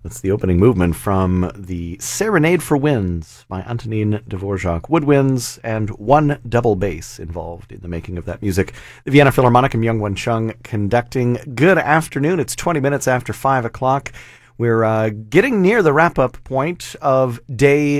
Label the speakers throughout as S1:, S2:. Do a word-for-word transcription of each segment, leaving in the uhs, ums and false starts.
S1: That's the opening movement from the Serenade for Winds by Antonin Dvorak. Woodwinds and one double bass involved in the making of that music. The Vienna Philharmonic and Myung-Whun Chung conducting. Good afternoon. It's twenty minutes after five o'clock. We're uh, getting near the wrap-up point of day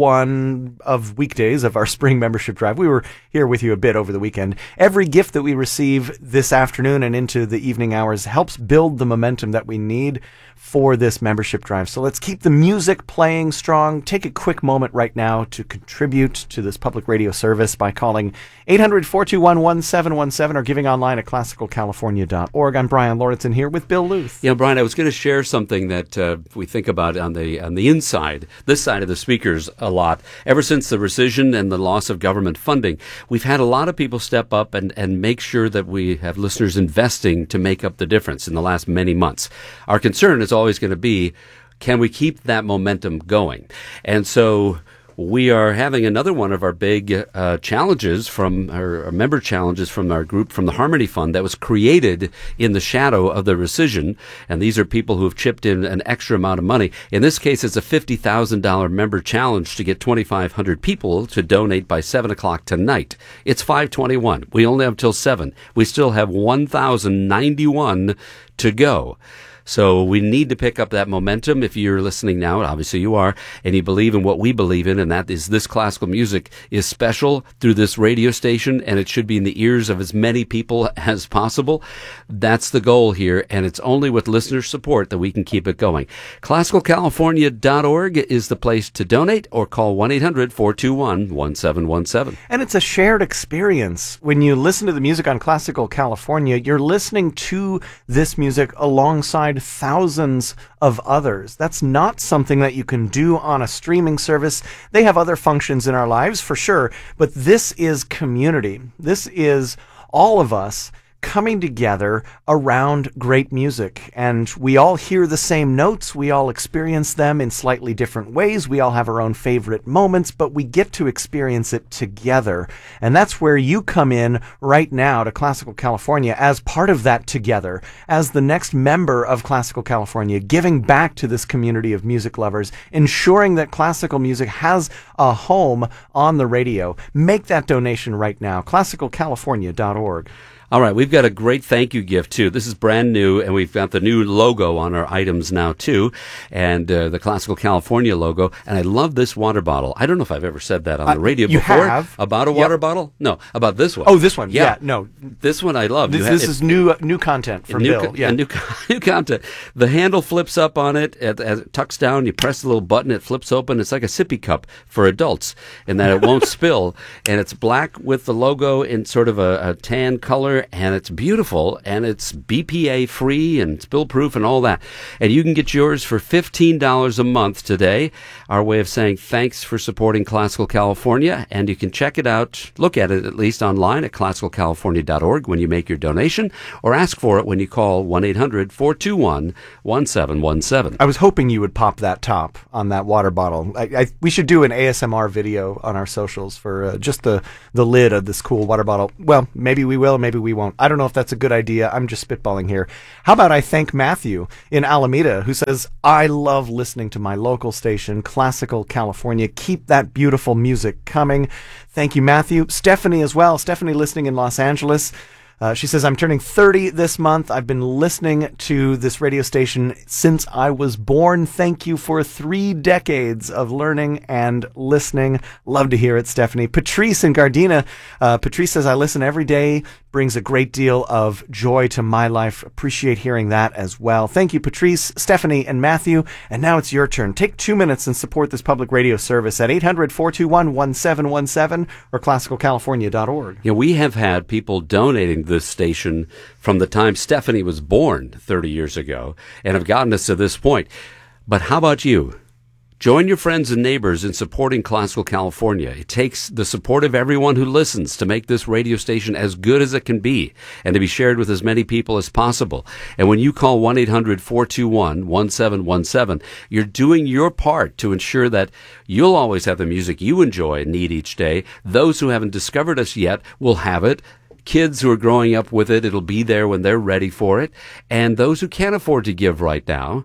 S1: one of weekdays of our spring membership drive. We were here with you a bit over the weekend. Every gift that we receive this afternoon and into the evening hours helps build the momentum that we need for this membership drive. So let's keep the music playing strong. Take a quick moment right now to contribute to this public radio service by calling eight hundred, four two one, one seven one seven or giving online at classical california dot org. I'm Brian Lauritsen here with Bill Luth.
S2: Yeah, Brian, I was going to share something that uh, we think about on the on the inside, this side of the speakers a lot. Ever since the rescission and the loss of government funding, we've had a lot of people step up and, and make sure that we have listeners investing to make up the difference in the last many months. Our concern is always going to be, can we keep that momentum going? And so we are having another one of our big uh, challenges from our, our member challenges from our group from the Harmony Fund that was created in the shadow of the rescission. And these are people who have chipped in an extra amount of money. In this case, it's a fifty thousand dollars member challenge to get twenty-five hundred people to donate by seven o'clock tonight. It's five twenty-one. We only have till seven. We still have one thousand ninety-one to go. So we need to pick up that momentum. If you're listening now, obviously you are, and you believe in what we believe in, and that is this classical music is special through this radio station, and it should be in the ears of as many people as possible. That's the goal here, and it's only with listener support that we can keep it going. classical california dot org is the place to donate, or call one eight hundred, four two one, one seven one seven.
S1: And it's a shared experience. When you listen to the music on Classical California, you're listening to this music alongside thousands of others. That's not something that you can do on a streaming service. They have other functions in our lives, for sure, but this is community. This is all of us coming together around great music. And we all hear the same notes. We all experience them in slightly different ways. We all have our own favorite moments, but we get to experience it together. And that's where you come in right now to Classical California as part of that together, as the next member of Classical California, giving back to this community of music lovers, ensuring that classical music has a home on the radio. Make that donation right now, classical california dot org.
S2: All right, we've got a great thank you gift, too. This is brand new, and we've got the new logo on our items now, too, and uh, the Classical California logo. And I love this water bottle. I don't know if I've ever said that on the radio
S1: uh, you
S2: before.
S1: Have.
S2: About a
S1: Yep.
S2: water bottle? No, about this one.
S1: Oh, this one. Yeah,
S2: Yeah,
S1: no.
S2: This one I love.
S1: This,
S2: You ha-
S1: this
S2: it-
S1: is new uh, new content from
S2: new,
S1: Bill.
S2: co-
S1: Yeah.
S2: new, co- new content. The handle flips up on it as as it tucks down. You press the little button, it flips open. It's like a sippy cup for adults, in that it won't spill. And it's black with the logo in sort of a, a tan color, and it's beautiful, and it's B P A free and spill proof and all that. And you can get yours for fifteen dollars a month today. Our way of saying thanks for supporting Classical California. And you can check it out, look at it at least online at classical california dot org when you make your donation, or ask for it when you call one eight hundred, four two one, one seven one seven.
S1: I was hoping you would pop that top on that water bottle. I, I, we should do an A S M R video on our socials for uh, just the, the lid of this cool water bottle. Well, maybe we will, maybe we won't. I don't know if that's a good idea. I'm just spitballing here. How about I thank Matthew in Alameda, who says, I love listening to my local station, Classical California. Keep that beautiful music coming. Thank you, Matthew. Stephanie as well. Stephanie listening in Los Angeles. Uh, she says, I'm turning thirty this month. I've been listening to this radio station since I was born. Thank you for three decades of learning and listening. Love to hear it, Stephanie. Patrice in Gardena. Uh, Patrice says, I listen every day. Brings a great deal of joy to my life. Appreciate hearing that as well. Thank you, Patrice, Stephanie, and Matthew. And now it's your turn. Take two minutes and support this public radio service at eight hundred, four two one, one seven one seven or classical california dot org.
S2: You know, we have had people donating this station from the time Stephanie was born thirty years ago and have gotten us to this point. But how about you? Join your friends and neighbors in supporting Classical California. It takes the support of everyone who listens to make this radio station as good as it can be and to be shared with as many people as possible. And when you call one eight hundred, four two one, one seven one seven, you're doing your part to ensure that you'll always have the music you enjoy and need each day. Those who haven't discovered us yet will have it. Kids who are growing up with it, it'll be there when they're ready for it. And those who can't afford to give right now,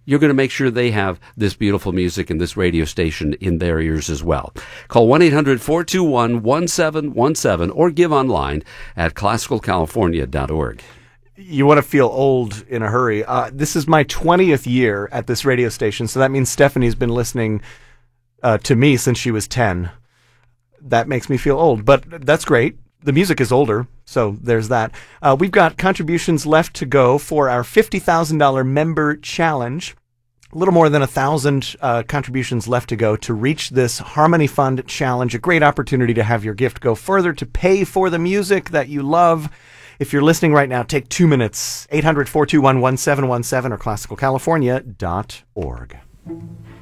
S2: you're going to make sure they have this beautiful music and this radio station in their ears as well. Call one eight hundred four two one one seven one seven or give online at classical california dot org.
S1: You want to feel old in a hurry. Uh, this is my twentieth year at this radio station, so that means Stephanie's been listening uh, to me since she was ten. That makes me feel old, but that's great. The music is older, so there's that. Uh, we've got contributions left to go for our fifty thousand dollars member challenge. A little more than a thousand uh, contributions left to go to reach this Harmony Fund challenge. A great opportunity to have your gift go further to pay for the music that you love. If you're listening right now, take two minutes. eight hundred four two one one seven one seven or classical california dot org.